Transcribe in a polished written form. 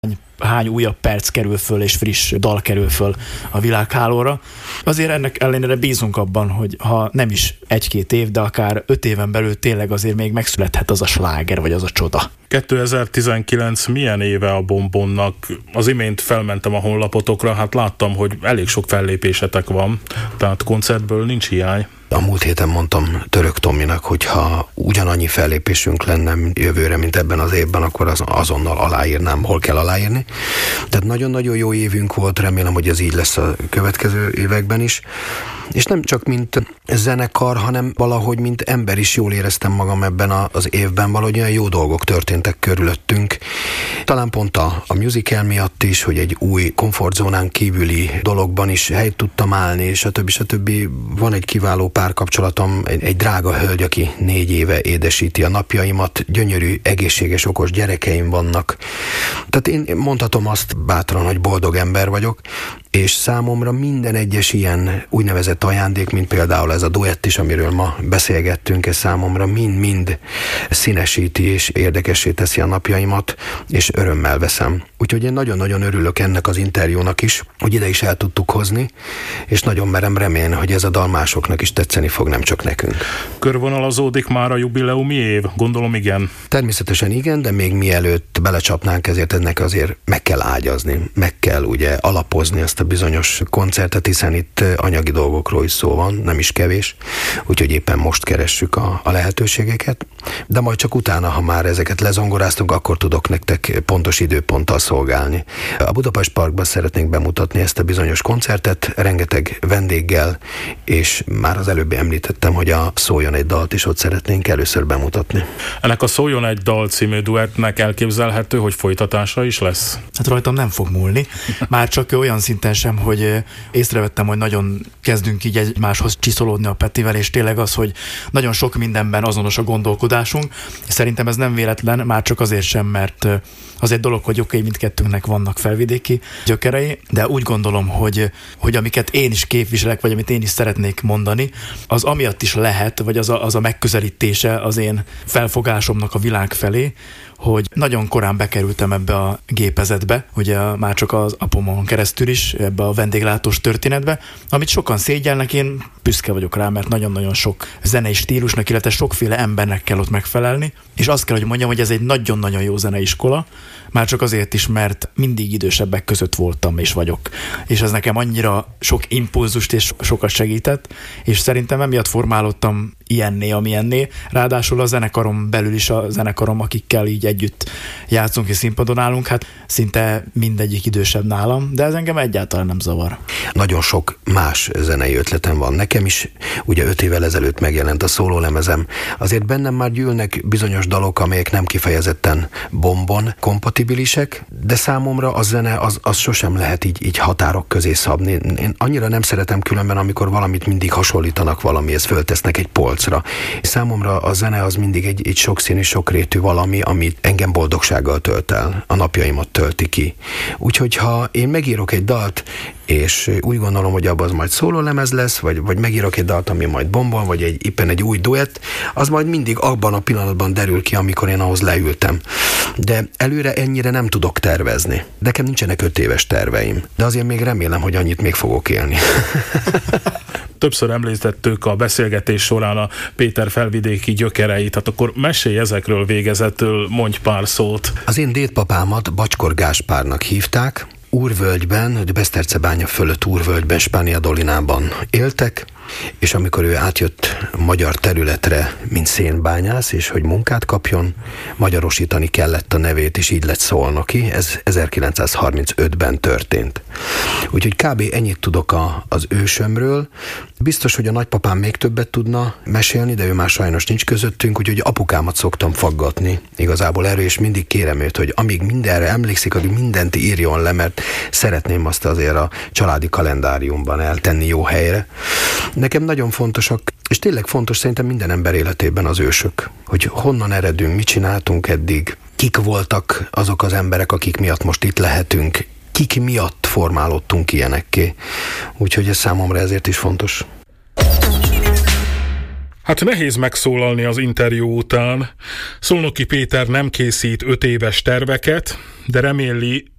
hány újabb perc kerül föl, és friss dal kerül föl a világhálóra. Azért ennek ellenére bízunk abban, hogy ha nem is 1-2 év, de akár 5 éven belül tényleg azért még megszülethet az a sláger, vagy az a csoda. 2019 milyen éve a Bonbonnak? Az imént felmentem a honlapotokra, hát láttam, hogy elég sok fellépésetek van, tehát koncertből nincs hiány. A múlt héten mondtam Török Tominak, hogy ha ugyanannyi fellépésünk lenne jövőre, mint ebben az évben, akkor azonnal aláírnám, hol kell aláírni. Tehát nagyon-nagyon jó évünk volt, remélem, hogy ez így lesz a következő években is. És nem csak mint zenekar, hanem valahogy mint ember is jól éreztem magam ebben az évben, valahogy olyan jó dolgok történtek körülöttünk. Talán pont a musical miatt is, hogy egy új komfortzónán kívüli dologban is helyt tudtam állni, és stb. Van egy kiváló párkapcsolatom, egy drága hölgy, aki 4 éve édesíti a napjaimat, gyönyörű, egészséges, okos gyerekeim vannak. Tehát én mondhatom azt bátran, hogy boldog ember vagyok, és számomra minden egyes ilyen úgynevezett ajándék, mint például ez a duett is, amiről ma beszélgettünk, ez számomra mind-mind színesíti és érdekessé teszi a napjaimat, és örömmel veszem. Úgyhogy én nagyon-nagyon örülök ennek az interjúnak is, hogy ide is el tudtuk hozni, és nagyon merem remélni, hogy ez a dal másoknak is tetszeni fog, nem csak nekünk. Körvonalazódik már a jubileumi év? Gondolom igen. Természetesen igen, de még mielőtt belecsapnánk, ezért ennek azért meg kell ágyazni, meg kell ugye alapozni ezt a bizonyos koncertet, hiszen itt anyagi dolgokról is szó van, nem is kevés, úgyhogy éppen most keressük a lehetőségeket, de majd csak utána, ha már ezeket lezongoráztunk, akkor tudok nektek pontos időponttal szolgálni. A Budapest Parkban szeretnénk bemutatni ezt a bizonyos koncertet, rengeteg vendéggel, és már az előbb említettem, hogy a Szóljon egy dalt is ott szeretnénk először bemutatni. Ennek a Szóljon egy dal című duettnek elképzelhető, hogy folytatása is lesz? Hát rajtam nem fog múlni. Már csak olyan szinten sem, hogy észrevettem, hogy nagyon kezdünk így egymáshoz csiszolódni a Petivel, és tényleg az, hogy nagyon sok mindenben azonos a gondolkodásunk. Szerintem ez nem véletlen, már csak azért sem, mert az egy dolog, hogy oké, mindkettőnknek vannak felvidéki gyökerei, de úgy gondolom, hogy amiket én is képviselek, vagy amit én is szeretnék mondani, az amiatt is lehet, vagy az a megközelítése az én felfogásomnak a világ felé, hogy nagyon korán bekerültem ebbe a gépezetbe, ugye már csak az apomon keresztül is, ebbe a vendéglátós történetbe, amit sokan szégyelnek, én büszke vagyok rá, mert nagyon-nagyon sok zenei stílusnak, illetve sokféle embernek kell ott megfelelni, és azt kell, hogy mondjam, hogy ez egy nagyon-nagyon jó zeneiskola, már csak azért is, mert mindig idősebbek között voltam és vagyok. És ez nekem annyira sok impulzust és sokat segített, és szerintem emiatt formálódtam ilyenné, amilyenné. Ráadásul a zenekarom belül is a zenekarom, akikkel így együtt játszunk és színpadon állunk, hát szinte mindegyik idősebb nálam, de ez engem egyáltalán nem zavar. Nagyon sok más zenei ötletem van. Nekem is ugye 5 évvel ezelőtt megjelent a szólólemezem. Azért bennem már gyűlnek bizonyos dalok, amelyek nem kifejezetten Bombon kompatibilisek, de számomra a zene az sosem lehet így határok közé szabni. Én annyira nem szeretem különben, amikor valamit mindig hasonlítanak valamihez, föltesznek egy polcra. Számomra a zene az mindig egy sokszínű, sokrétű valami, amit engem boldogsággal tölt el, a napjaimat tölti ki. Úgyhogy ha én megírok egy dalt, és úgy gondolom, hogy abban az majd szólólemez lesz, vagy megírok egy dalt, ami majd Bombon, vagy éppen egy új duett, az majd mindig abban a pillanatban derül ki, amikor én ahhoz leültem. De előre ennyire nem tudok tervezni. Nekem nincsenek 5 éves terveim, de azért még remélem, hogy annyit még fogok élni. Többször említettük a beszélgetés során a Péter felvidéki gyökereit, hát akkor mesélj ezekről végezetül, mondj pár szót. Az én dédpapámat Bacskor Gáspárnak hívták, Úrvölgyben, Besztercebánya fölött Úrvölgyben, Spánia Dolinában éltek, és amikor ő átjött magyar területre, mint szénbányász, és hogy munkát kapjon, magyarosítani kellett a nevét, és így lett Szolnoki. Ez 1935-ben történt. Úgyhogy kb. Ennyit tudok az ősömről. Biztos, hogy a nagypapám még többet tudna mesélni, de ő már sajnos nincs közöttünk, úgyhogy apukámat szoktam faggatni igazából erről, és mindig kérem őt, hogy amíg mindenre emlékszik, addig mindent írjon le, mert szeretném azt azért a családi kalendáriumban eltenni jó helyre. Nekem nagyon fontosak, és tényleg fontos szerintem minden ember életében az ősök, hogy honnan eredünk, mit csináltunk eddig, kik voltak azok az emberek, akik miatt most itt lehetünk, kik miatt formálódtunk ilyenekké. Úgyhogy ez számomra ezért is fontos. Hát nehéz megszólalni az interjú után. Szolnoki Péter nem készít 5 éves terveket, de reméli,